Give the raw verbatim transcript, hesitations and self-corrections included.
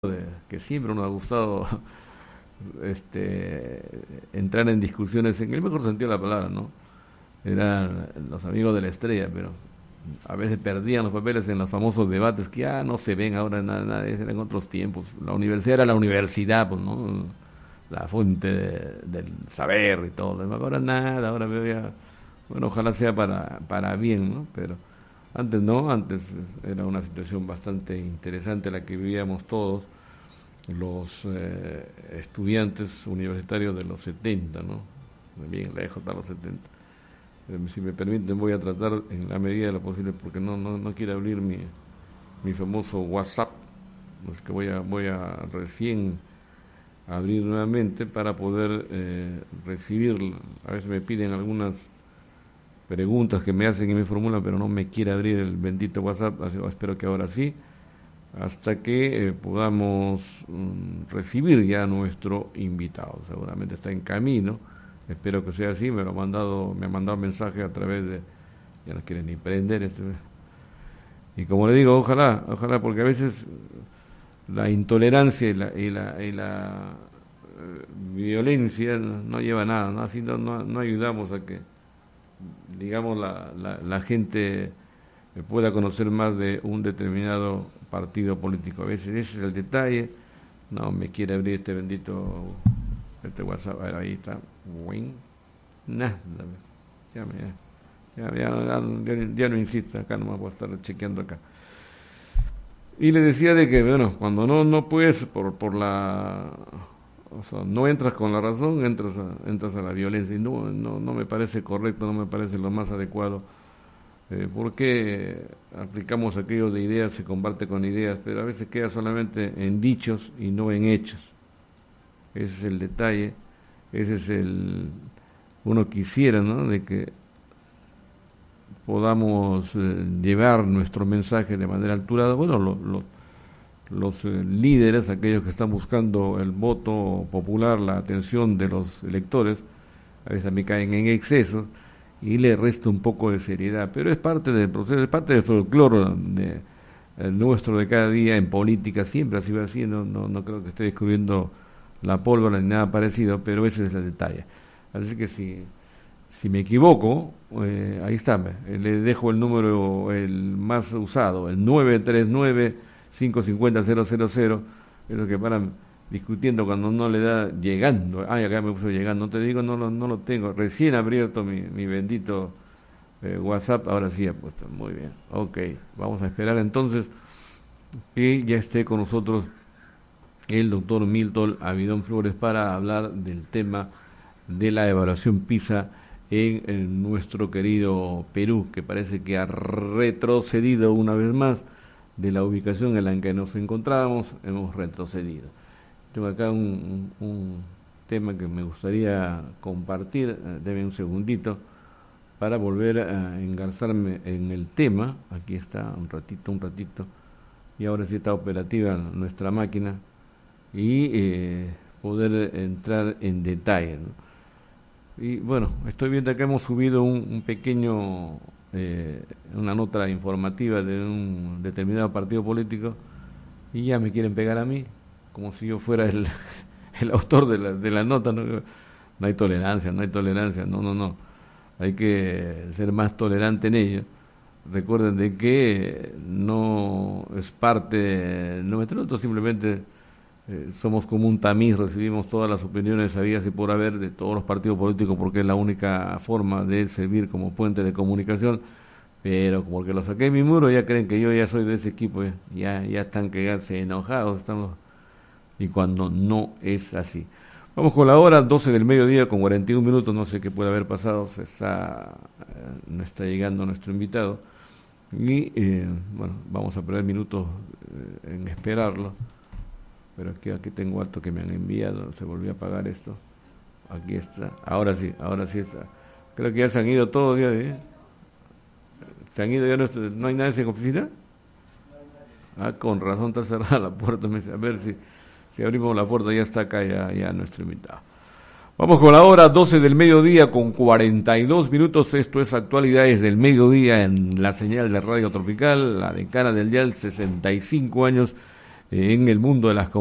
de que siempre nos ha gustado este entrar en discusiones en el mejor sentido de la palabra, ¿no? Eran los amigos de la estrella, pero a veces perdían los papeles en los famosos debates que ya no se ven ahora, nada, nada, eran otros tiempos. La universidad era la universidad, pues, ¿no? La fuente de, del saber y todo. Ahora nada, ahora veo ya, bueno, ojalá sea para, para bien, ¿no? Pero antes no, antes era una situación bastante interesante la que vivíamos todos los eh, estudiantes universitarios de los setenta, ¿no? Bien lejos hasta los setenta. Eh, si me permiten, voy a tratar en la medida de lo posible, porque no no, no quiero abrir mi, mi famoso WhatsApp, es que voy a, voy a recién abrir nuevamente para poder eh, recibir. A veces me piden algunas preguntas que me hacen y me formulan, pero no me quiere abrir el bendito WhatsApp, así, espero que ahora sí, hasta que eh, podamos um, recibir ya a nuestro invitado. Seguramente está en camino, espero que sea así. Me lo ha mandado, me ha mandado mensaje a través de, ya no quiere ni prender este, y como le digo, ojalá, ojalá, porque a veces la intolerancia y la, y la, y la eh, violencia no, no lleva a nada, ¿no? Así no, no, no ayudamos a que, digamos, la, la, la gente pueda conocer más de un determinado partido político. A veces ese es el detalle. No me quiere abrir este bendito este WhatsApp. A ver, ahí está. Nada. Ya, ya, ya, ya, ya, ya no insisto, acá no me voy a estar chequeando acá. Y le decía de que, bueno, cuando no no puedes por por la, o sea, no entras con la razón, entras a, entras a la violencia, y no, no, no me parece correcto, no me parece lo más adecuado, eh, porque aplicamos aquello de ideas, se combate con ideas, pero a veces queda solamente en dichos y no en hechos. Ese es el detalle, ese es el, uno quisiera, ¿no?, de que podamos eh, llevar nuestro mensaje de manera alturada. Bueno, lo, lo, los eh, líderes, aquellos que están buscando el voto popular, la atención de los electores, a veces también caen en excesos y le resta un poco de seriedad, pero es parte del proceso, es parte del folclore de, el nuestro de cada día en política, siempre ha sido así. No, no, no creo que esté descubriendo la pólvora ni nada parecido, pero ese es el detalle. Así que si, si me equivoco, eh, ahí está, le dejo el número el más usado, el nueve tres nueve, cinco cinco cero, cero cero cero, es lo que paran discutiendo cuando no le da llegando. Ay, acá me puso llegando, no te digo, no lo, no lo tengo, recién abierto mi, mi bendito eh, WhatsApp, ahora sí ha puesto, muy bien, ok, vamos a esperar entonces que ya esté con nosotros el doctor Milton Avidón Flores para hablar del tema de la evaluación PISA en, en nuestro querido Perú, que parece que ha retrocedido una vez más de la ubicación en la que nos encontrábamos. Hemos retrocedido. Tengo acá un, un, un tema que me gustaría compartir, deme un segundito para volver a engarzarme en el tema. Aquí está, un ratito, un ratito, y ahora sí está operativa nuestra máquina y eh, poder entrar en detalle, ¿no? Y bueno, estoy viendo que hemos subido un, un pequeño, eh, una nota informativa de un determinado partido político y ya me quieren pegar a mí, como si yo fuera el, el autor de la, de la nota, ¿no? No hay tolerancia, no hay tolerancia, no, no, no. Hay que ser más tolerante en ello. Recuerden de que no es parte nuestro, simplemente Eh, somos como un tamiz, recibimos todas las opiniones habidas y por haber de todos los partidos políticos, porque es la única forma de servir como puente de comunicación. Pero porque lo saqué en mi muro, ya creen que yo ya soy de ese equipo, ya ya, ya están que ya se enojados, estamos, y cuando no es así. Vamos con la hora, doce del mediodía con cuarenta y un minutos, no sé qué puede haber pasado, se está, eh, no está llegando nuestro invitado, y eh, bueno, vamos a perder minutos eh, en esperarlo. Pero aquí, aquí tengo alto que me han enviado, se volvió a apagar esto, aquí está, ahora sí, ahora sí está, creo que ya se han ido todos, ya, ¿eh? Se han ido ya, nuestro, ¿no hay nadie en oficina? Ah, con razón está cerrada la puerta, me dice, a ver si, si abrimos la puerta, ya está acá ya, ya nuestro invitado. Vamos con la hora, doce del mediodía con cuarenta y dos minutos, esto es Actualidades del Mediodía en la señal de Radio Tropical, la decana del dial, sesenta y cinco años, en el mundo de las